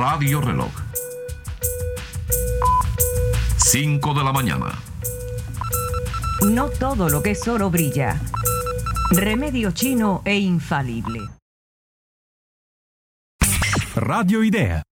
Radio Reloj. 5 de la mañana. No todo lo que es oro brilla. Remedio chino e infalible. Radio Idea.